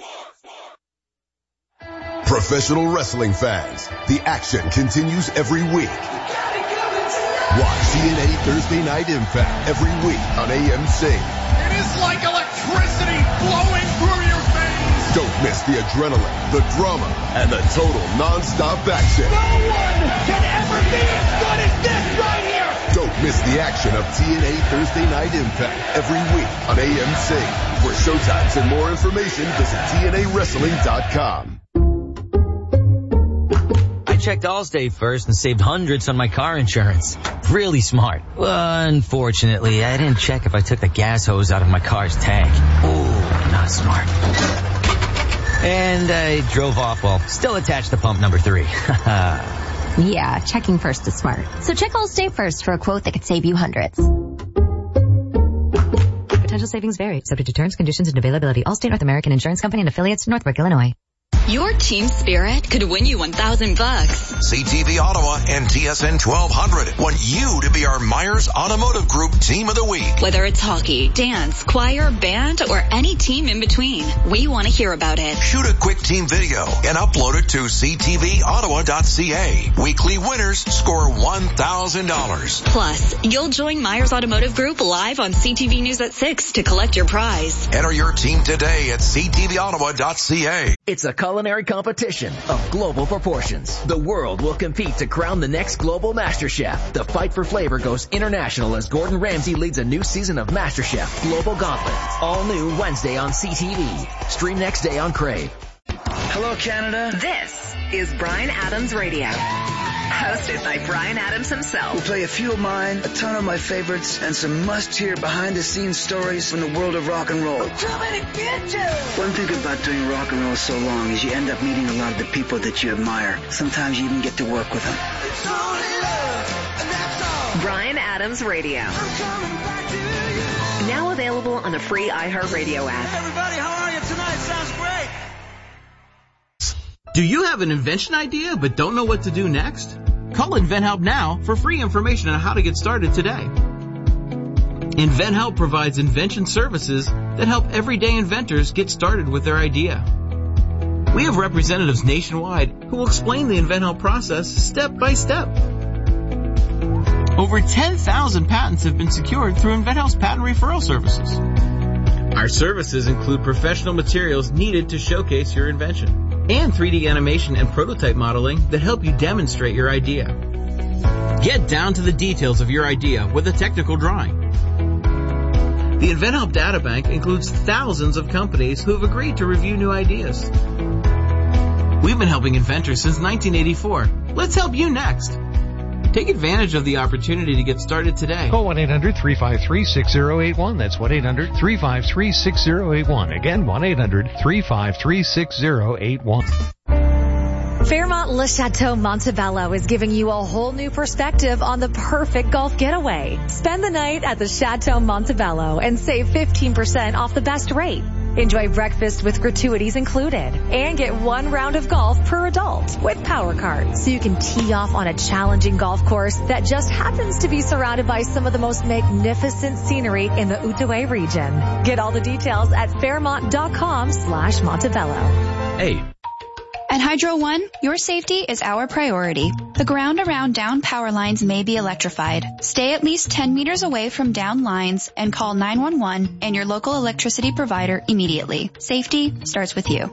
S2: Professional wrestling fans, the action continues every week. Watch TNA Thursday Night Impact every week on AMC.
S24: It is like electricity flowing through your veins.
S2: Don't miss the adrenaline, the drama, and the total non-stop action.
S24: No one can ever be as good as this right here.
S2: Don't miss the action of TNA Thursday Night Impact every week on AMC. For showtimes and more information, visit TNAWrestling.com.
S3: I checked Allstate first and saved hundreds on my car insurance. Really smart. Unfortunately, I didn't check if I took the gas hose out of my car's tank. Ooh, not smart. And I drove off while still attached to pump number 3.
S4: Yeah, checking first is smart. So check Allstate first for a quote that could save you hundreds. Potential savings vary, subject to terms, conditions, and availability. Allstate North American Insurance Company and affiliates, Northbrook, Illinois.
S18: Your team spirit could win you $1,000.
S5: CTV Ottawa and TSN 1200 want you to be our Myers Automotive Group Team of the Week.
S18: Whether it's hockey, dance, choir, band, or any team in between, we want to hear about it.
S5: Shoot a quick team video and upload it to ctvottawa.ca. Weekly winners score $1,000.
S18: Plus, you'll join Myers Automotive Group live on CTV News at 6 to collect your prize.
S5: Enter your team today at ctvottawa.ca.
S6: It's a culinary competition of global proportions. The world will compete to crown the next global MasterChef. The fight for flavor goes international as Gordon Ramsay leads a new season of MasterChef Global Gauntlet. All new Wednesday on CTV. Stream next day on Crave.
S9: Hello, Canada.
S29: This is Bryan Adams Radio. Hosted by Bryan Adams himself.
S9: We'll play a few of mine, a ton of my favorites, and some must-hear behind-the-scenes stories from the world of rock and roll.
S29: Too many bitches!
S9: One thing about doing rock and roll so long is you end up meeting a lot of the people that you admire. Sometimes you even get to work with them.
S29: It's only love, and that's all. Bryan Adams Radio. Now available on the free iHeartRadio app.
S9: Hey everybody, how are you tonight? Sounds great.
S11: Do you have an invention idea but don't know what to do next? Call InventHelp now for free information on how to get started today. InventHelp provides invention services that help everyday inventors get started with their idea. We have representatives nationwide who will explain the InventHelp process step by step. Over 10,000 patents have been secured through InventHelp's patent referral services. Our services include professional materials needed to showcase your invention, and 3D animation and prototype modeling that help you demonstrate your idea. Get down to the details of your idea with a technical drawing. The InventHelp Databank includes thousands of companies who have agreed to review new ideas. We've been helping inventors since 1984. Let's help you next. Take advantage of the opportunity to get started today.
S14: Call 1-800-353-6081. That's 1-800-353-6081. Again, 1-800-353-6081.
S16: Fairmont Le Chateau Montebello is giving you a whole new perspective on the perfect golf getaway. Spend the night at the Chateau Montebello and save 15% off the best rate. Enjoy breakfast with gratuities included and get 1 round of golf per adult with Power Card, so you can tee off on a challenging golf course that just happens to be surrounded by some of the most magnificent scenery in the Outaouais region. Get all the details at Fairmont.com/Montebello.
S19: Hey,
S7: At Hydro One, your safety is our priority. The ground around down power lines may be electrified. Stay at least 10 meters away from down lines and call 911 and your local electricity provider immediately. Safety starts with you.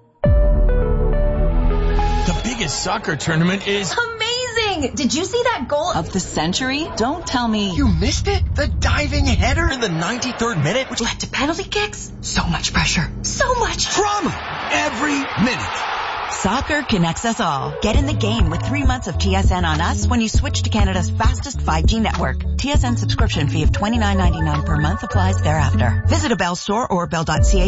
S12: The biggest soccer tournament is
S13: amazing! Did you see that goal of the century? Don't tell me
S12: you missed it. The diving header in the 93rd minute,
S13: which led to penalty kicks. So much pressure. So much
S12: drama. Every minute.
S14: Soccer connects us all. Get in the game with 3 months of TSN on us when you switch to Canada's fastest 5G network. TSN subscription fee of $29.99 per month applies thereafter. Visit a Bell store or bell.ca